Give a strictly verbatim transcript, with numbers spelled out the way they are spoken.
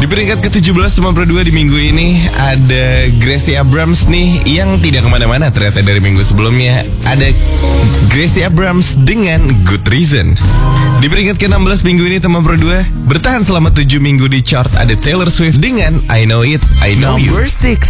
Di peringkat ke tujuh belas teman Pro dua di minggu ini ada Gracie Abrams nih yang tidak kemana-mana ternyata dari minggu sebelumnya. Ada Gracie Abrams dengan Good Reason. Di peringkat ke enam belas minggu ini teman Pro dua bertahan selama tujuh minggu di chart ada Taylor Swift dengan I Know It, I Know You. Number six.